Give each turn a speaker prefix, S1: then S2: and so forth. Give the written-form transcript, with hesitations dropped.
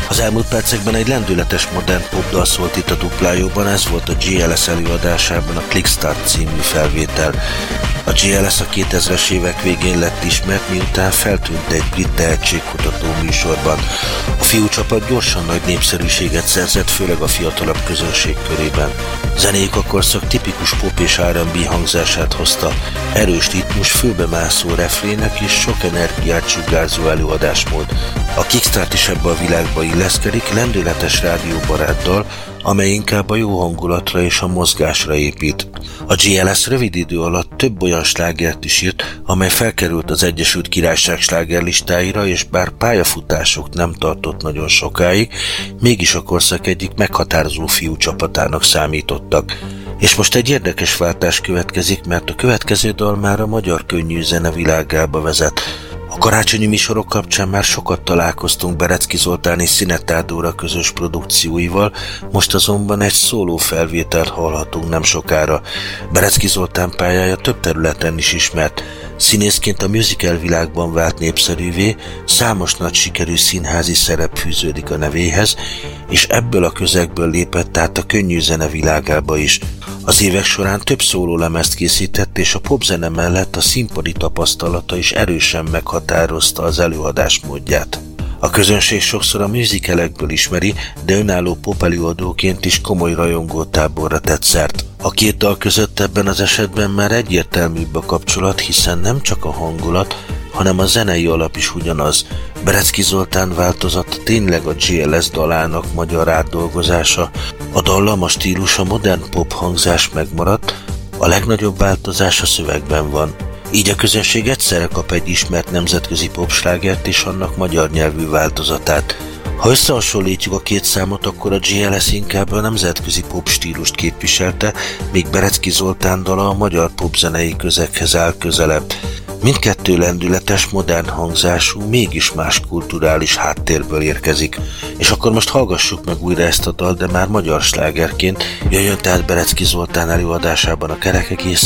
S1: Az elmúlt percekben egy lendületes modern popdal szólt itt a Duplájóban, ez volt a GLS előadásában a Clickstart című felvétel. A GLS a 2000-es évek végén lett ismert, miután feltűnt egy brit tehetségkutató műsorban. A fiúcsapat gyorsan nagy népszerűséget szerzett, főleg a fiatalabb közönség körében. Zenéjük a korszak tipikus pop és R&B hangzását hozta, erős ritmus, fülbemászó refrének és sok energiát sugárzó előadásmód. A Kickstart is ebbe a világba illeszkedik, lendületes rádióbarát dal, amely inkább a jó hangulatra és a mozgásra épít. A GLS rövid idő alatt több olyan slágert is írt, amely felkerült az Egyesült Királyság slágerlistáira, és bár pályafutások nem tartott nagyon sokáig, mégis a korszak egyik meghatározó fiúcsapatának számítottak. És most egy érdekes váltás következik, mert a következő dal már a magyar könnyű zene világába vezet. A karácsonyi műsorok kapcsán már sokat találkoztunk Berecki Zoltán és Szinetár Dóra közös produkcióival, most azonban egy szóló felvételt hallhatunk nem sokára. Berecki Zoltán pályája több területen is ismert. Színészként a musical világban vált népszerűvé, számos nagy sikerű színházi szerep fűződik a nevéhez, és ebből a közegből lépett át a könnyű zene világába is. Az évek során több szólólemezt készített, és a popzene mellett a színpadi tapasztalata is erősen meghatározta az előadás módját. A közönség sokszor a musicalekből ismeri, de önálló popelőadóként is komoly rajongótáborra tett szert. A két dal között ebben az esetben már egyértelműbb a kapcsolat, hiszen nem csak a hangulat, hanem a zenei alap is ugyanaz. Berecki Zoltán változata tényleg a GLS dalának magyar átdolgozása. A dallam, a stílus, a modern pop hangzás megmaradt, a legnagyobb változás a szövegben van. Így a közönség egyszerre kap egy ismert nemzetközi popslágert és annak magyar nyelvű változatát. Ha összehasonlítjuk a két számot, akkor a GLS inkább a nemzetközi pop stílust képviselte, míg Berecki Zoltán dala a magyar popzenei közeghez áll közelebb. Mindkettő lendületes, modern hangzású, mégis más kulturális háttérből érkezik. És akkor most hallgassuk meg újra ezt a dal, de már magyar slágerként. Jöjjön tehát Berecki Zoltán előadásában a Kerek egész,